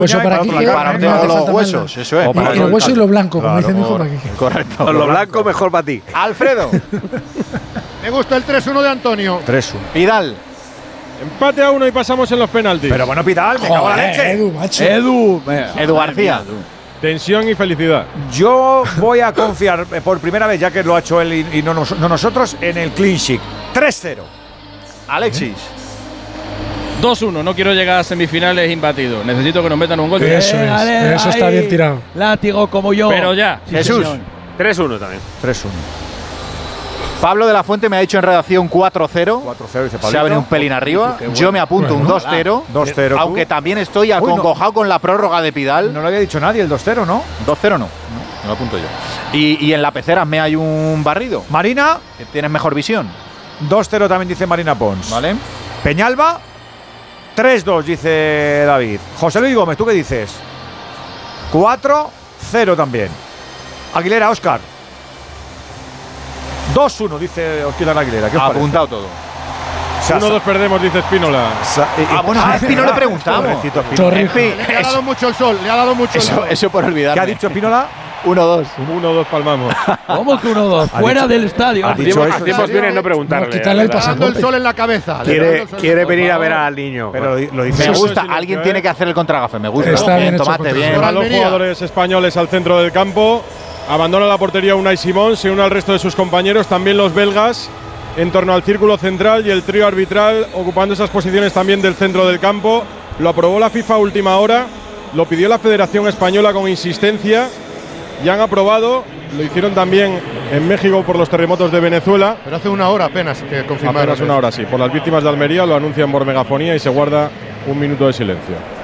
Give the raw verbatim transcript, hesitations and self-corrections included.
Pues para, para, Quique, para no los huesos, eso es. Y, y el hueso y lo blanco, como dice mi hijo para Quique. Correcto. Con lo blanco mejor para ti. Alfredo. Me gusta el tres uno de Antonio. tres uno. Pidal. Empate a uno y pasamos en los penaltis. Pero bueno, Pidal, me cago en la leche. Edu, macho. Edu. Edu García. Tensión y felicidad. Yo voy a confiar eh, por primera vez, ya que lo ha hecho él y, y no, nos, no nosotros, en el clean sheet. tres cero. Alexis. dos uno, no quiero llegar a semifinales imbatido. Necesito que nos metan un gol. Eso Eh, es, dale, eso está ahí. bien tirado. Látigo como yo. Pero ya. Jesús. tres uno también. tres uno. Pablo de la Fuente me ha dicho en redacción cuatro cero. cuatro cero, dice Se Pablito. ha venido un pelín arriba. Qué bueno. Yo me apunto Bueno, un dos cero. dos cero. Aunque también estoy acongojado con la prórroga de Pidal. No lo había dicho nadie, el dos cero, ¿no? dos cero no. No lo apunto yo. Y, y en la pecera me hay un barrido. Marina, Que tienes mejor visión. dos cero también dice Marina Pons. ¿Vale? Peñalba, tres dos dice David. José Luis Gómez, ¿tú qué dices? cuatro cero también. Aguilera, Óscar. dos uno dice Oscar Aguilera. ¿Qué os parece? Apuntado todo. O sea, uno dos perdemos, dice Espínola. sa- y- y- Ah, bueno, a Espi no le preguntamos. Pobrecito Espínola. Torrijo. Le ha dado mucho el sol, le ha dado mucho el Eso, sol. eso por olvidar. ¿Qué ha dicho Espínola? uno dos. uno dos palmamos. ¿Cómo que uno dos? Ha Fuera dicho- del estadio. ha dicho Hacemos- eso. hacemos bien en no No, preguntarle. quitarle el la verdad. Le ha dado el pasaporte. sol en la cabeza. le ha dado Quiere, el sol en quiere la venir a ver cabeza. al niño. Pero lo, lo dice. Me Eso gusta. es Alguien silencio, tiene ¿eh? que hacer el contragafe. Me gusta. Está bien hecho tomate, el bien. Van los Almería. jugadores españoles al centro del campo. Abandona la portería Unai Simón, se une al resto de sus compañeros, también los belgas, en torno al círculo central y el trío arbitral ocupando esas posiciones también del centro del campo. Lo aprobó la FIFA a última hora, lo pidió la Federación Española con insistencia y han aprobado. Lo hicieron también en México por los terremotos de Venezuela. Pero hace una hora apenas que confirmaron. Apenas una hora, sí. Por las víctimas de Almería lo anuncian por megafonía y se guarda un minuto de silencio.